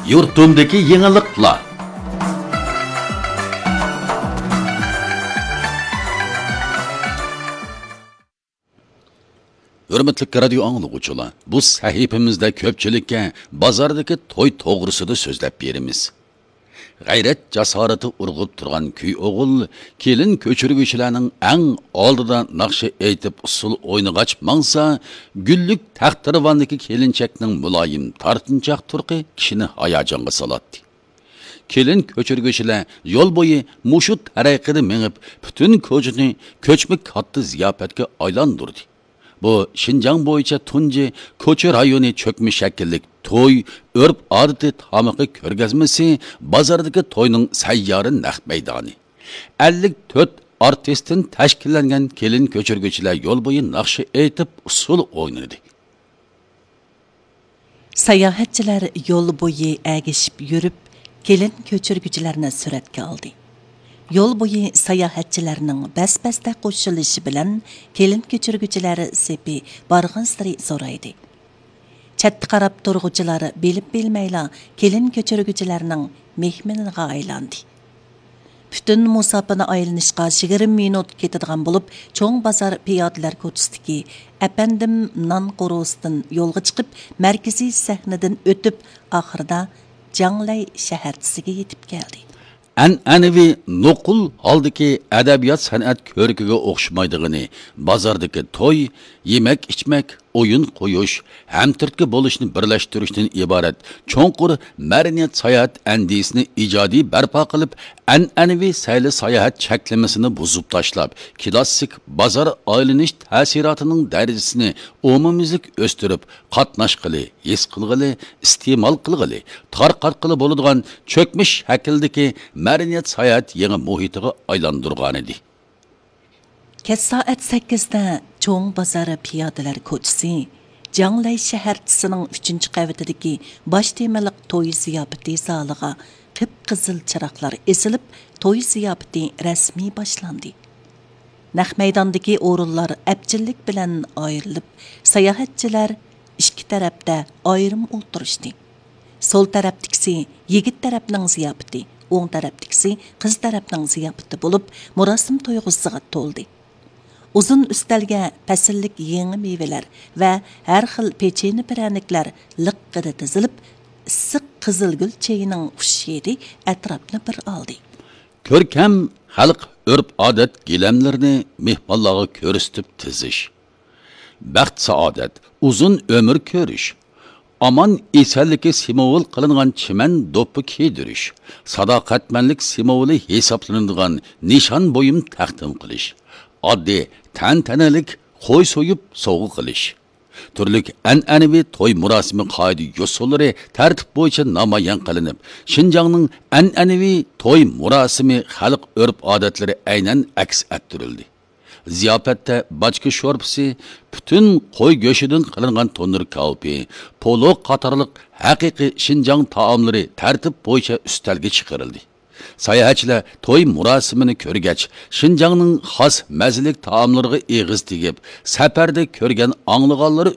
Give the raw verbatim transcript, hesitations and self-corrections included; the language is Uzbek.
Yurtumdaki yeniliklar. Hürmetli radyo anlıqçılar, bu sahifimizde köpçülükке bazardaki toy toğrısıda sözlep berimiz. Gayret jasarati urg'ib turgan kuy o'g'il kelin ko'chirguvchilarning eng oldida naqshi aytib usul o'ynag'ach mangsa gullik taqdirvandagi kelinchakning muloyim tortinchoq turqi kishini hayajonga soladi. Kelin ko'chirguvchilar yo'l bo'yi mushu taraqqida mengib butun ko'chini ko'chma katta ziyofatga aylantirdi. Bu Şinjan bo'yicha tunji ko'cha rayoni cho'kmi shakllik to'y, örp odati tamaqi ko'rgazmasi bozordagi to'yning sayyori naq maydoni. ellik to'rt artistdan tashkillangan kelin ko'chirguvchilar yo'l bo'yi naqshi aytib usul o'ynadi. Sayohatchilar yo'l bo'yi agishib yurib, kelin ko'chirguvchilarni suratga oldi. Yol boyu sayohatchilarning bas-basda qo'shilishi bilan kelin ko'chirguvchilari sepi barg'an siri so'raydi. Chatda qarab turg'uvchilar bilib bilmayla kelin ko'chirguvchilarning mehmoniga aylandi. Butun musofani aylanishga yigirma minut ketadigan bo'lib, cho'ng bozor piyodalar ko'chasidagi apandim non qo'rosidan yo'lga chiqib, markaziy sahnadan o'tib, oxirida Janglay shaharchisiga yetib keldi. An'anaviy nuqul holdagi adabiyot san'at ko'rikiga o'xshamaydigini, bozordagi to'y, yemak ichmak, o'yin qo'yish, hamtirtki bo'lishni birlashtirishdan iborat cho'nqur madaniyat sayohat andisini ijodiy barpo qilib, an'anaviy sayli sayohat cheklamasini buzib tashlab, klassik bozor aylanish ta'sirotining darajasini umumiylik o'stirib, qatnashqili, his qilg'ili, iste'mol qilg'ili, tarqatqili bo'ladigan cho'kmish shakldagi madaniyat sayohat yangi muhitiga aylantirgan edi. Kech soat sakkizda cho'ng bozori piyodalar ko'chasi Janglay shaharchisining uchinchi qavatidagi bosh temaliq to'y ziyofati zaliga qip-qizil chiroqlar esilib, to'y ziyofati rasmiy boshlandi. Naq maydondagi o'rinlar abjillik bilan ayrilib, sayohatchilar ikki tarafda ayrim o'tirishdi. Sol tarafdagisi yigit tarafning ziyofati, o'ng tarafdagisi qiz tarafning ziyofati bo'lib, murosim to'yg'usiga to'ldi. Uzun üstelge pasillik yeni meyveler ve her xil peçeni piranikler liqqida tizilib, issiq qizilgul çayının xushiydi etrafını bir aldı. Ko'rkam xalq örp odat gilamlarini mehmonlarga ko'rsatib tizish. Baxt saodat, uzun ömür ko'rish. Aman esallikka simvol qilingan chiman do'ppi kiydirish. Sadoqatmanlik simvoli hisoblanadigan nishon bo'yim taqdim qilish. Oddiy tantanalik qo'y so'yib sovg'a qilish. Turlik an'anaviy to'y murosimi qoida usullari tartib bo'yicha namoyon qilinib, Şinjanning an'anaviy to'y murosimi xalq urf odatlari aynan aks ettirildi. Ziyofatda bachka sho'rpisi, butun qo'y go'shidan qilingan tonur kavpi, polo qatorliq haqiqiy Şinjan taomlari tartib bo'yicha ustalga chiqarildi. Sayohatchilar to'y murosimini ko'rgach, Şinjanning xos mazalik taomlariga eg'iz tegib, safarda ko'rgan anglaganlari